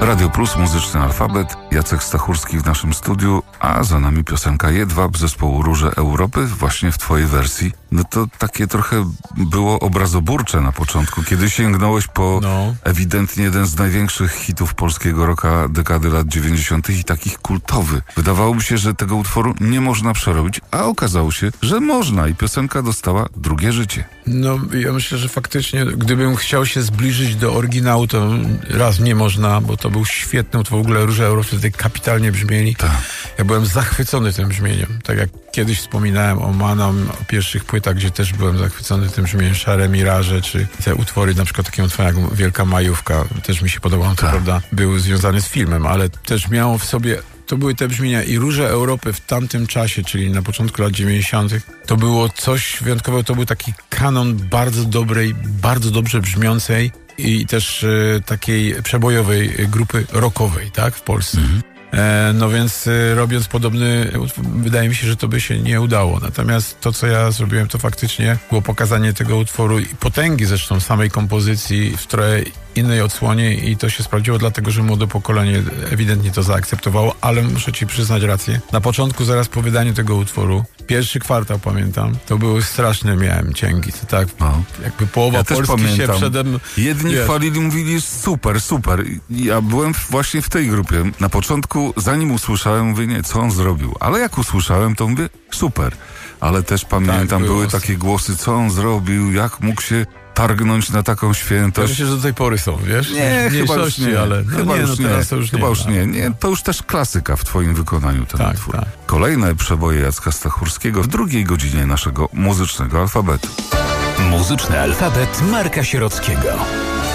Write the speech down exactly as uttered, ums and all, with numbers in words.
Radio Plus, Muzyczny Alfabet, Jacek Stachurski w naszym studiu, a za nami piosenka Jedwab zespołu Róże Europy, właśnie w twojej wersji. No to takie trochę było obrazoburcze na początku, kiedy sięgnąłeś po no. ewidentnie jeden z największych hitów polskiego rocka dekady lat dziewięćdziesiątych i takich kultowy. Wydawałoby się, że tego utworu nie można przerobić, a okazało się, że można i piosenka dostała drugie życie. No, ja myślę, że faktycznie, gdybym chciał się zbliżyć do oryginału, to raz nie można, bo to był świetny utwór. W ogóle Róże Europy wtedy kapitalnie brzmieli. Tak. Ja byłem zachwycony tym brzmieniem. Tak jak kiedyś wspominałem o Manom, o pierwszych płytach, gdzie też byłem zachwycony tym brzmieniem, Szare Miraże, czy te utwory, na przykład takie utwory jak Wielka Majówka, też mi się podobało, to tak. prawda, był związany z filmem, ale też miało w sobie, to były te brzmienia i Róże Europy w tamtym czasie, czyli na początku lat dziewięćdziesiątych, to było coś wyjątkowego, to był taki kanon bardzo dobrej, bardzo dobrze brzmiącej i też e, takiej przebojowej grupy rockowej, tak, w Polsce. Mhm. E, no więc e, robiąc podobny, wydaje mi się, że to by się nie udało. Natomiast to, co ja zrobiłem, to faktycznie było pokazanie tego utworu i potęgi zresztą samej kompozycji w trochę innej odsłonie i to się sprawdziło, dlatego że młode pokolenie ewidentnie to zaakceptowało, ale muszę ci przyznać rację. Na początku, zaraz po wydaniu tego utworu, pierwszy kwartał pamiętam, to były straszne, miałem cięgi. To tak, no. jakby połowa ja Polski się przede mną... Jedni wiesz. chwalili, mówili super, super. Ja byłem właśnie w tej grupie. Na początku, zanim usłyszałem, mówię, nie, co on zrobił. Ale jak usłyszałem, to mówię, super. Ale też pamiętam, tak, były takie głosy, co on zrobił, jak mógł się targnąć na taką świętość. Myślę, że do tej pory są, wiesz? Nie, chyba już nie. Ale no chyba nie, już no nie. Teraz to już chyba nie, już nie. nie. To już też klasyka w twoim wykonaniu ten tak, utwór. Tak. Kolejne przeboje Jacka Stachurskiego w drugiej godzinie naszego muzycznego alfabetu. Muzyczny alfabet Marka Sierockiego.